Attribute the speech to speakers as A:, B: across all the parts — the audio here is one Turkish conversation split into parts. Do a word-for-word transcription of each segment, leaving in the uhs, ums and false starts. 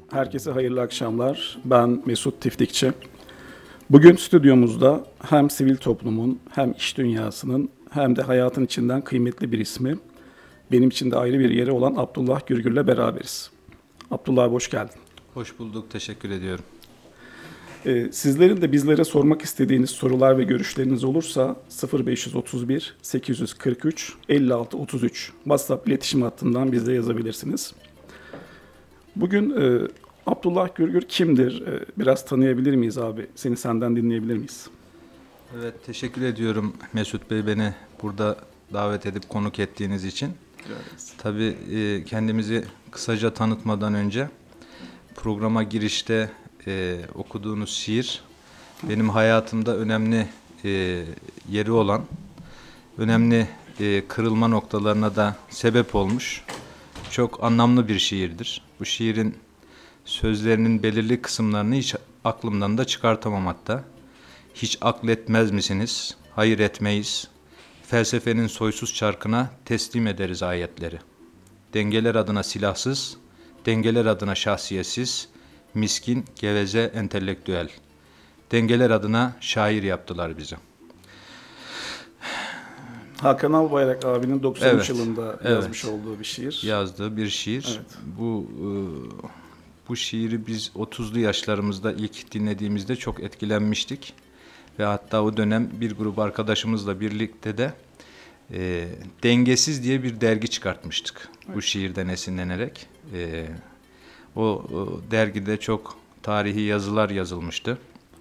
A: Herkese hayırlı akşamlar. Ben Mesut Tiftikçi. Bugün stüdyomuzda hem sivil toplumun, hem iş dünyasının, hem de hayatın içinden kıymetli bir ismi, benim için de ayrı bir yeri olan Abdullah Gürgür'le beraberiz. Abdullah abi hoş geldin.
B: Hoş bulduk, teşekkür ediyorum.
A: Ee, sizlerin de bizlere sormak istediğiniz sorular ve görüşleriniz olursa sıfır beş otuz bir sekiz yüz kırk üç elli altı otuz üç WhatsApp iletişim hattından bize yazabilirsiniz. Bugün e, Abdullah Gürgür kimdir? E, biraz tanıyabilir miyiz abi? Seni senden dinleyebilir miyiz?
B: Evet, teşekkür ediyorum Mesut Bey, beni burada davet edip konuk ettiğiniz için.
A: Evet.
B: Tabii e, kendimizi kısaca tanıtmadan önce programa girişte e, okuduğunuz şiir benim hayatımda önemli e, yeri olan, önemli e, kırılma noktalarına da sebep olmuş çok anlamlı bir şiirdir. Bu şiirin sözlerinin belirli kısımlarını hiç aklımdan da çıkartamam hatta. Hiç akletmez misiniz? Hayır etmeyiz. Felsefenin soysuz çarkına teslim ederiz ayetleri. Dengeler adına silahsız, dengeler adına şahsiyetsiz, miskin, geveze, entelektüel. Dengeler adına şair yaptılar bizi.
A: Hakan Albayrak abinin doksan üç
B: Evet,
A: yılında
B: evet.
A: yazmış olduğu bir şiir.
B: Yazdığı bir şiir.
A: Evet.
B: Bu e, bu şiiri biz otuzlu yaşlarımızda ilk dinlediğimizde çok etkilenmiştik. Ve hatta o dönem bir grup arkadaşımızla birlikte de e, Dengesiz diye bir dergi çıkartmıştık. Evet. Bu şiirden esinlenerek. E, o, o dergide çok tarihi yazılar yazılmıştı.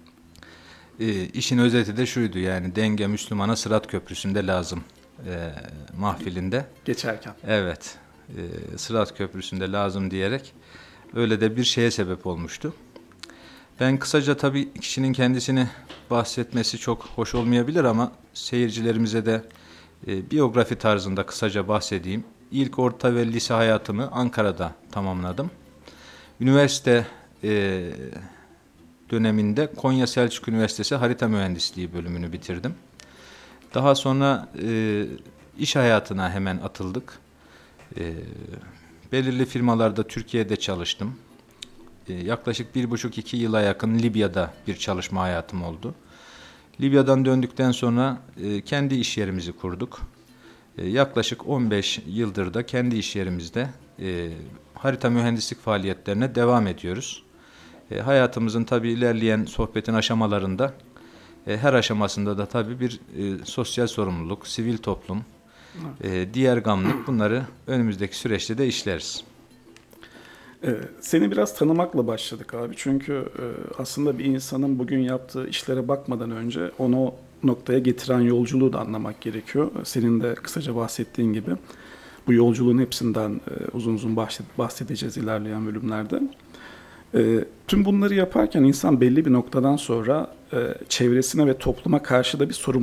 B: E, işin özeti de şuydu, yani denge Müslümana Sırat Köprüsü'nde lazım e, mahfilinde.
A: Geçerken.
B: Evet, e, Sırat Köprüsü'nde lazım diyerek öyle de bir şeye sebep olmuştu. Ben kısaca tabii kişinin kendisini bahsetmesi çok hoş olmayabilir ama seyircilerimize de e, biyografi tarzında kısaca bahsedeyim. İlk orta ve lise hayatımı Ankara'da tamamladım. Üniversite e, döneminde Konya Selçuk Üniversitesi Harita Mühendisliği bölümünü bitirdim. Daha sonra e, iş hayatına hemen atıldık. E, belirli firmalarda Türkiye'de çalıştım. Yaklaşık bir buçuk iki yıla yakın Libya'da bir çalışma hayatım oldu. Libya'dan döndükten sonra kendi iş yerimizi kurduk. Yaklaşık on beş yıldır da kendi iş yerimizde harita mühendislik faaliyetlerine devam ediyoruz. Hayatımızın tabii ilerleyen sohbetin aşamalarında her aşamasında da tabii bir sosyal sorumluluk, sivil toplum, diğer gamlık, bunları önümüzdeki süreçte de işleriz.
A: Ee, seni biraz tanımakla başladık abi. Çünkü e, aslında bir insanın bugün yaptığı işlere bakmadan önce onu o noktaya getiren yolculuğu da anlamak gerekiyor. Senin de kısaca bahsettiğin gibi. Bu yolculuğun hepsinden e, uzun uzun bahsedeceğiz ilerleyen bölümlerde. E, tüm bunları yaparken insan belli bir noktadan sonra e, çevresine ve topluma karşı da bir sorumluluk